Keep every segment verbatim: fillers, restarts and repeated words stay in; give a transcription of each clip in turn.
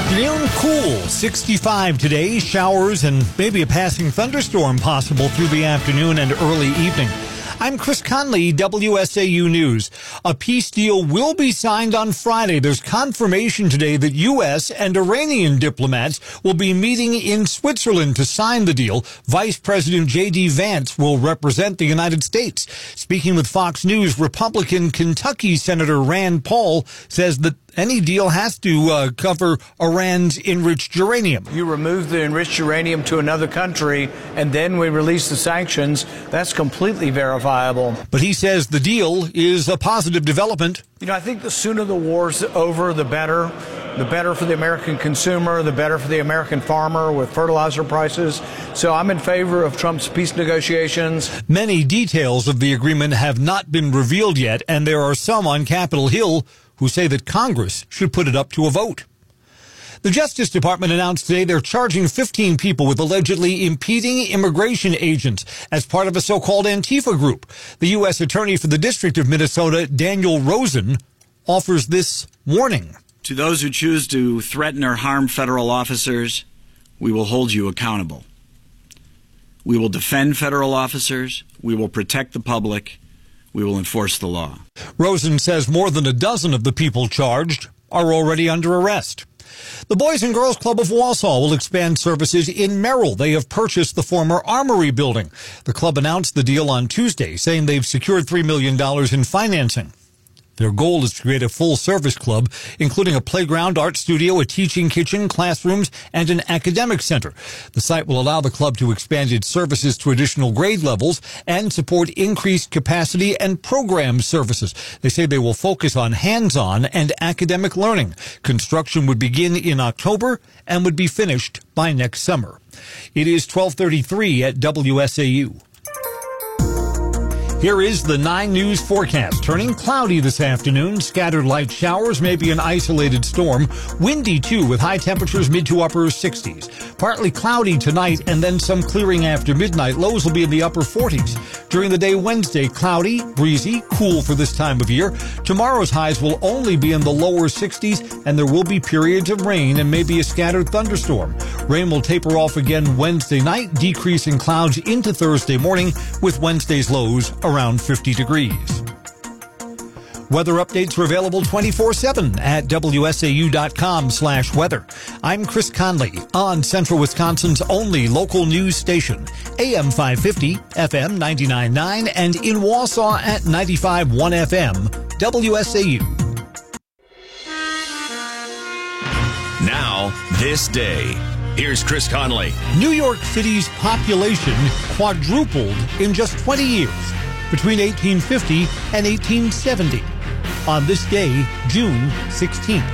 afternoon, cool, sixty-five today, showers and maybe a passing thunderstorm possible through the afternoon and early evening. I'm Chris Conley, W S A U News. A peace deal will be signed on Friday. There's confirmation today that U S and Iranian diplomats will be meeting in Switzerland to sign the deal. Vice President J D Vance will represent the United States. Speaking with Fox News, Republican Kentucky Senator Rand Paul says that any deal has to uh, cover Iran's enriched uranium. You remove the enriched uranium to another country, and then we release the sanctions. That's completely verifiable. But he says the deal is a positive development. You know, I think the sooner the war's over, the better. The better for the American consumer, the better for the American farmer with fertilizer prices. So I'm in favor of Trump's peace negotiations. Many details of the agreement have not been revealed yet, and there are some on Capitol Hill who say that Congress should put it up to a vote. The Justice Department announced today they're charging fifteen people with allegedly impeding immigration agents as part of a so-called Antifa group. The U S Attorney for the District of Minnesota, Daniel Rosen, offers this warning. To those who choose to threaten or harm federal officers, we will hold you accountable. We will defend federal officers. We will protect the public. We will enforce the law. Rosen says more than a dozen of the people charged are already under arrest. The Boys and Girls Club of Wausau will expand services in Merrill. They have purchased the former Armory building. The club announced the deal on Tuesday, saying they've secured three million dollars in financing. Their goal is to create a full-service club, including a playground, art studio, a teaching kitchen, classrooms, and an academic center. The site will allow the club to expand its services to additional grade levels and support increased capacity and program services. They say they will focus on hands-on and academic learning. Construction would begin in October and would be finished by next summer. It is twelve thirty-three at W S A U. Here is the nine News forecast. Turning cloudy this afternoon. Scattered light showers, maybe an isolated storm. Windy, too, with high temperatures mid to upper sixties. Partly cloudy tonight and then some clearing after midnight. Lows will be in the upper forties. During the day Wednesday, cloudy, breezy, cool for this time of year. Tomorrow's highs will only be in the lower sixties, and there will be periods of rain and maybe a scattered thunderstorm. Rain will taper off again Wednesday night, decreasing clouds into Thursday morning, with Wednesday's lows around fifty degrees. Weather updates are available twenty-four seven at W S A U dot com slash weather. I'm Chris Conley on Central Wisconsin's only local news station, A M five fifty, F M ninety-nine point nine, and in Wausau at ninety-five point one F M, W S A U. Now, this day. Here's Chris Conley. New York City's population quadrupled in just twenty years, between eighteen fifty and eighteen seventy. On this day, June sixteenth.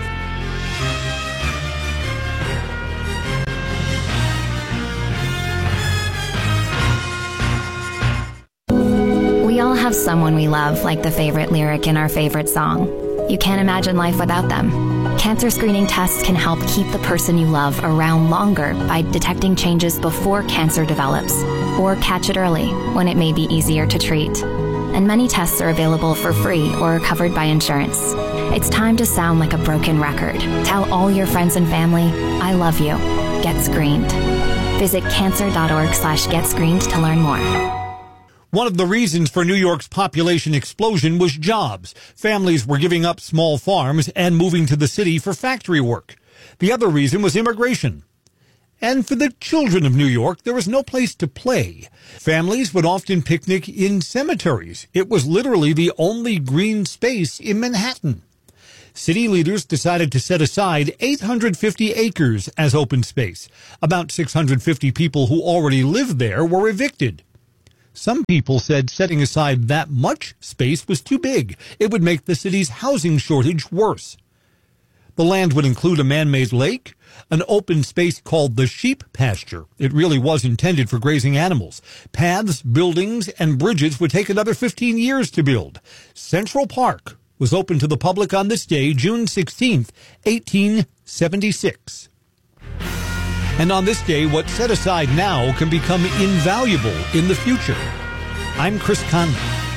We all have someone we love, like the favorite lyric in our favorite song. You can't imagine life without them. Cancer screening tests can help keep the person you love around longer by detecting changes before cancer develops, or catch it early when it may be easier to treat. And many tests are available for free or are covered by insurance. It's time to sound like a broken record. Tell all your friends and family, I love you. Get screened. Visit cancer.org slash get screened to learn more. One of the reasons for New York's population explosion was jobs. Families were giving up small farms and moving to the city for factory work. The other reason was immigration. And for the children of New York, there was no place to play. Families would often picnic in cemeteries. It was literally the only green space in Manhattan. City leaders decided to set aside eight hundred fifty acres as open space. About six hundred fifty people who already lived there were evicted. Some people said setting aside that much space was too big. It would make the city's housing shortage worse. The land would include a man-made lake, an open space called the sheep pasture. It really was intended for grazing animals. Paths, buildings, and bridges would take another fifteen years to build. Central Park was open to the public on this day, June sixteenth, eighteen seventy-six. And on this day, what's set aside now can become invaluable in the future. I'm Chris Conley.